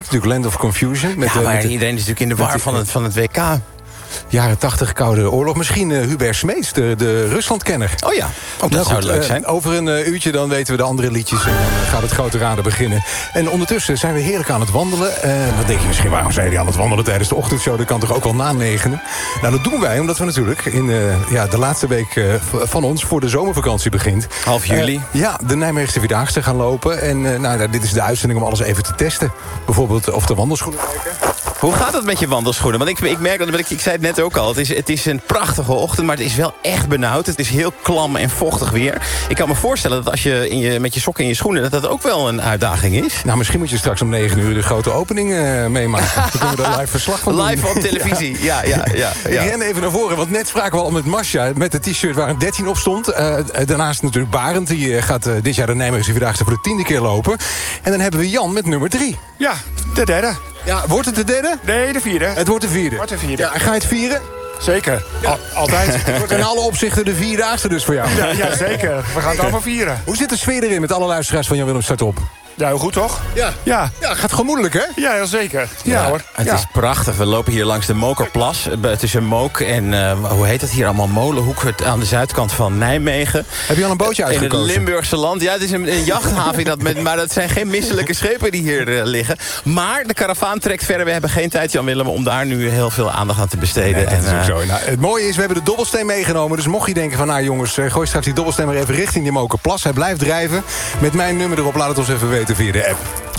natuurlijk Land of Confusion. Maar iedereen is natuurlijk in de war van het WK. Jaren 80 Koude Oorlog. Misschien Hubert Smeets, de Ruslandkenner. Oh ja, dat zou leuk zijn. Over een uurtje dan weten we de andere liedjes. En dan gaat het grote raden beginnen. En ondertussen zijn we heerlijk aan het wandelen. Dan denk je misschien, waarom zijn jullie aan het wandelen tijdens de ochtendshow? Dat kan toch ook wel na 9. Nou, dat doen wij omdat we natuurlijk in de laatste week van ons voor de zomervakantie begint. Half juli. De Nijmeegse Vierdaagse gaan lopen. En dit is de uitzending om alles even te testen. Bijvoorbeeld of de wandelschoenen werken. Hoe gaat het met je wandelschoenen? Want ik merk dat, ik zei het net ook al, het is een prachtige ochtend, maar het is wel echt benauwd. Het is heel klam en vochtig weer. Ik kan me voorstellen dat als je met je sokken in je schoenen, dat ook wel een uitdaging is. Nou, misschien moet je straks om 9 uur de grote opening meemaken. Dan kunnen we daar live verslag van doen. Live op televisie, ja. Ik ren even naar voren, want net spraken we al met Masja, met het t-shirt waar een 13 op stond. Daarnaast natuurlijk Barend, die gaat dit jaar de Nijmeegse Vierdaagse voor de 10e keer lopen. En dan hebben we Jan met nummer 3. Ja, de derde. Ja, wordt het de derde? Nee, de vierde. Het wordt de vierde. Ja, ga je het vieren? Zeker. Ja. Altijd. Het wordt in alle opzichten de Vierdaagse dus voor jou. Ja, zeker. We gaan het allemaal vieren. Hoe zit de sfeer erin met alle luisteraars van Jan Willem Start Op? Ja, heel goed toch? Ja, gaat gemoedelijk, hè? Ja, heel zeker. Ja hoor. Het is prachtig. We lopen hier langs de Mokerplas. Tussen Mook en, hoe heet dat hier allemaal? Molenhoek aan de zuidkant van Nijmegen. Heb je al een bootje uitgekozen? In het Limburgse land. Ja, het is een jachthaven. Maar dat zijn geen misselijke schepen die hier liggen. Maar de karavaan trekt verder. We hebben geen tijd, Jan Willem, om daar nu heel veel aandacht aan te besteden. Dat is ook zo. Nou, het mooie is, we hebben de dobbelsteen meegenomen. Dus mocht je denken van, nou jongens, gooi straks die dobbelsteen maar even richting die Mokerplas. Hij blijft drijven. Met mijn nummer erop, laat het ons even weten via de app.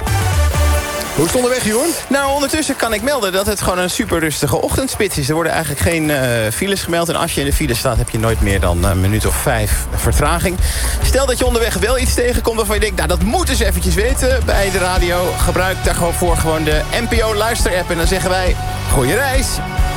Hoe is het onderweg, Jeroen? Nou, ondertussen kan ik melden dat het gewoon een super rustige ochtendspits is. Er worden eigenlijk geen files gemeld. En als je in de file staat, heb je nooit meer dan een minuut of 5 vertraging. Stel dat je onderweg wel iets tegenkomt waarvan je denkt, nou, dat moet eens eventjes weten bij de radio. Gebruik daarvoor gewoon de NPO Luister-app. En dan zeggen wij, goeie reis!